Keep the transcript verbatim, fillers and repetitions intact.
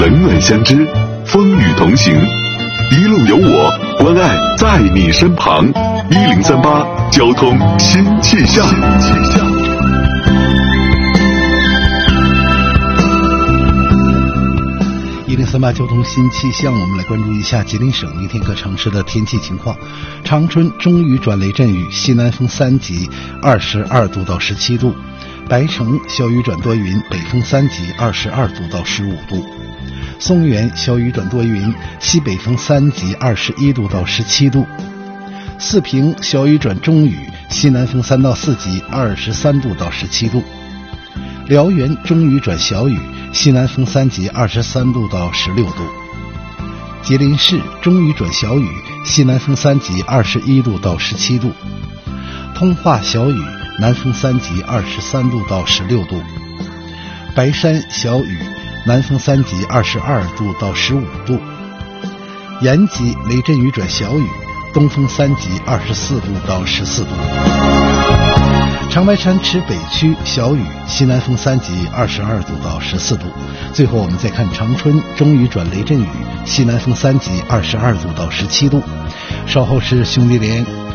冷暖相知，风雨同行，一路有我，关爱在你身旁。一零三八交通新气象。 一零三八交通新气象，我们来关注一下吉林省明天各城市的天气情况。长春中雨转雷阵雨，西南风三级，二十二度到十七度；白城小雨转多云，北风三级，二十二度到十五度；松原小雨转多云，西北风三级，二十一度到十七度；四平小雨转中雨，西南风三到四级，二十三度到十七度；辽源中雨转小雨，西南风三级，二十三度到十六度；吉林市中雨转小雨，西南风三级，二十一度到十七度；通化小雨，南风三级，二十三度到十六度；白山小雨，南风三级，二十二度到十五度；延吉雷阵雨转小雨，东风三级，二十四度到十四度；长白山池北区小雨，西南风三级，二十二度到十四度。最后我们再看长春中雨转雷阵雨，西南风三级，二十二度到十七度。稍后是兄弟连